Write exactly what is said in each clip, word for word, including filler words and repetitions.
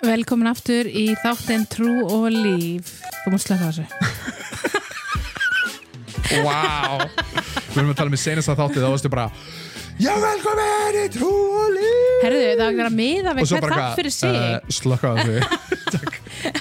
Velkomin aftur í þáttinn Trú og líf. Þú múst slaka þessu. Wow. Við erum að tala með senast að þáttið, þá varstu bara Já, velkomin í Trú og líf. Herðu, það er að miða við hver þátt fyrir sig. Uh, slaka þessu. Takk.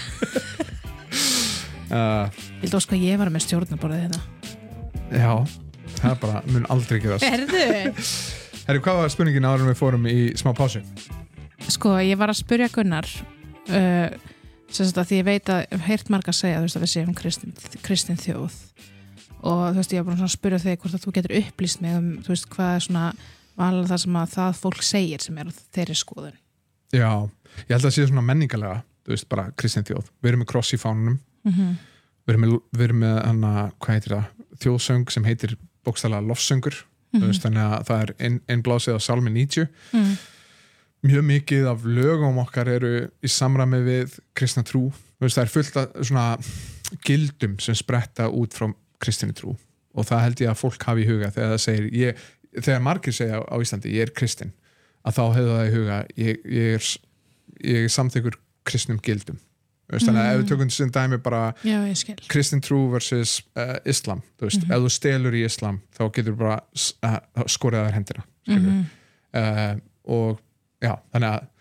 uh, Vildu óska ég var með stjórnaborðið hérna? Já, það er bara, mun aldrei gerast. Herðu. Herðu, hvað var spurningin áður en við fórum í smá pásu? Sko, ég var að spyrja Gunnar uh, sem sagt að því ég veit að hef heyrt marga að segja, þú veist, að við séum kristin, kristin þjóð og þú veist, ég var bara svona að spyrja þig hvort að þú getur upplýst mig um, þú veist, hvað er svona vanlega það sem að það fólk segir sem er þeirri skoðun. Já, ég held að það sé svona menningalega, þú veist, bara kristin þjóð. Við erum með kross í fánunum, Mm-hmm. við erum með, við erum með hana, hvað heitir það, þjóðsöng sem heitir bókstaflega lofsöngur, mm-hmm. þú veist, þannig að það er ein, einblásið á Sálmi níutíu. Mm. Mjög mikið af lögum okkar eru í samræmi við kristna trú. Þú veist, það er fullt af svona gildum sem spretta út frá kristinni trú og það held ég að fólk hafi í huga þegar það segir, ég, þegar margir segja á Íslandi, ég er kristinn, að þá hefur það í huga, ég, ég er, ég er samþykkur kristnum gildum. Veist, þannig að ef við tökum sem dæmi bara Já, ég skil. kristin trú versus uh, islam, þú veist, Mhm. ef þú stelur í islam þá getur þú bara uh, skorið þær hendina, skilur Mhm. uh, og já, þannig að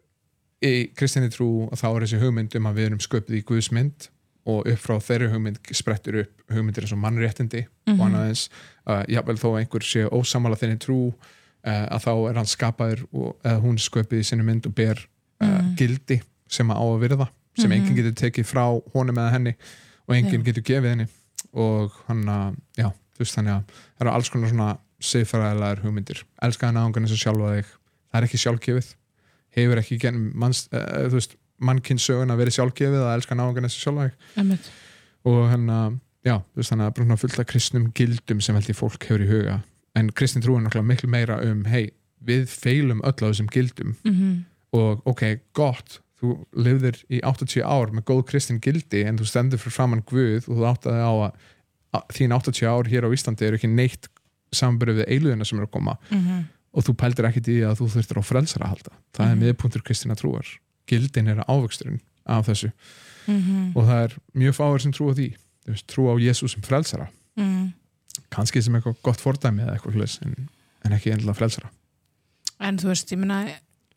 í kristinni trú þá er þessi hugmynd um að við erum sköpuð í Guðs mynd og upp frá þeirri hugmynd sprettur upp hugmyndir eins og mannréttindi Mhm. og annað eins, uh, jafnvel þó að einhver sé ósammála þeirri trú uh, að þá er hann skapaður og, eða hún sköpuð í sinni mynd og ber uh, Mhm. gildi sem að á að virða sem Mhm. enginn getur tekið frá honum eða henni og enginn Já. getur gefið henni og hann að, já, þú veist þannig að það eru alls konar svona siðfræðilegar hugmyndir, elska hann áhengan eins og sjálfa þig, það er ekki sjálfgefið hefur ekki genn manns, uh, þú veist, mannkynssögun að vera sjálfgefið að elska hann áhengan eins og sjálfa þig Einmitt. og hann að, já, þú veist þannig að bara fullt af kristnum gildum sem held ég fólk hefur í huga en kristin trú er náttúrulega miklu meira um hei, við feilum öll á þessum gildum Mhm. og ok, gott þú lifðir í áttatíu ár með góð kristin gildi en þú stendur fyrir framann Guð og þú áttaði á að, að þín áttatíu ár hér á Íslandi eru ekki neitt samanbyrðið við eilíðina sem eru að koma Mhm. og þú pældir ekkit í að þú þurftir á frelsara að halda það Mhm. er miðpunktur kristina trúar gildin er ávöxturinn af þessu Mhm. og það er mjög fáir sem trúa því þú veist, trúa á Jesús sem frelsara Mhm. kannski sem eitthvað gott fordæmi eða eitthvað hlis en, en ekki endilega frelsara En þú veist, ég meina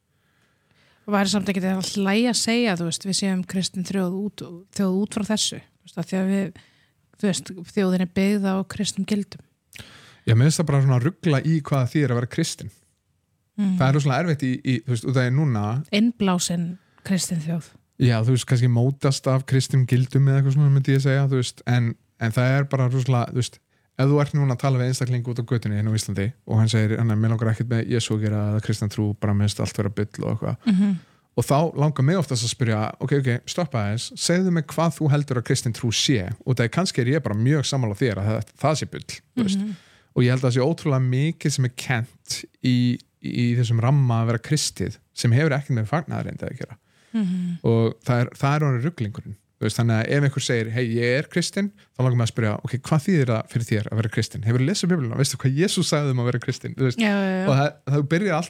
væri samt ekki alltaf lægi að segja, þú veist, við séum kristin þjóð út, þjóð út frá þessu, þú veist, að því að við, þú veist, þjóðin er byggð á kristnum gildum. ég minnst það bara svona ruggla í hvað því er að vera kristin Mm. það er svona erfitt í, í þú veist, út af því núna Innblásin kristin þjóð. já, þú veist, kannski mótast af kristum gildum eða eitthvað svona myndi ég segja, þú veist en, en það er bara rosalega, þú veist ef þú ert núna að tala við einstakling út á götunni inn á Íslandi og hann segir, hann er, mér langar ekkert með Jesú að gera eða kristan trú, bara minnst allt vera byll og eitthvað, Mm -hmm. og þá langar mig oftast að spyrja, ok, ok, stoppa aðeins segðu mig hvað þú heldur að kristin trú sé og það er kannski er ég bara mjög sammála þér að það, það sé byll, þú veist Mhm. og ég held að það sé ótrúlega mikið sem er kent í, í þessum ramma að vera kristið sem hefur ekki með fagnaðarindi að gera Mhm. og það er, það er orðið rugglingurinn veist, þannig að ef einhver segir, hei ég er kristinn þá langar mig að spyrja, ok, hvað þýðir það fyrir þér að vera kristinn? Hefur þú lesið Biblíuna? Veistu hvað Jesús sagði um að vera kristinn? Þú veist, Já, já, já. og það, það byrjar allt